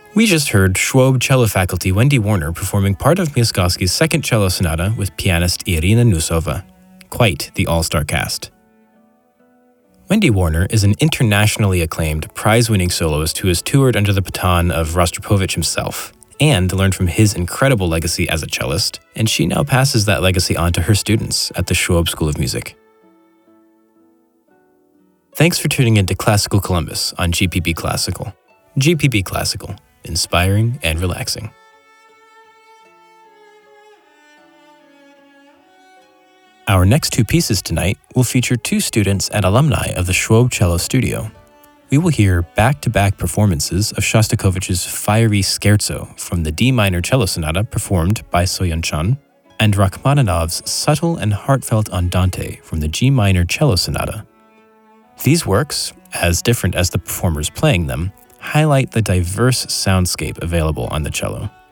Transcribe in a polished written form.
We just heard Schwob cello faculty Wendy Warner performing part of Miaskovsky's second cello sonata with pianist Irina Nusova. Quite the all-star cast. Wendy Warner is an internationally acclaimed, prize-winning soloist who has toured under the baton of Rostropovich himself and learned from his incredible legacy as a cellist, and she now passes that legacy on to her students at the Schwob School of Music. Thanks for tuning in to Classical Columbus on GPB Classical. GPB Classical. Inspiring and relaxing. Our next two pieces tonight will feature two students and alumni of the Schwob Cello Studio. We will hear back-to-back performances of Shostakovich's Fiery Scherzo from the D minor cello sonata performed by Soyeon Chun, and Rachmaninoff's Subtle and Heartfelt Andante from the G minor cello sonata. These works, as different as the performers playing them, highlight the diverse soundscape available on the cello.